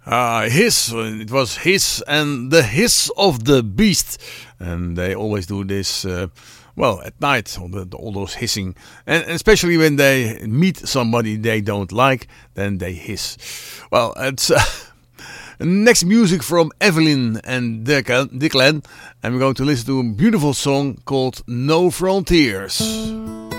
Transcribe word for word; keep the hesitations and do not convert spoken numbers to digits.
Uh, his, it was his and the hiss of the beast. And they always do this, uh, well, at night, all, the, all those hissing. And especially when they meet somebody they don't like, then they hiss. Well, it's uh, next music from Evelyn and Declan. And we're going to listen to a beautiful song called No Frontiers.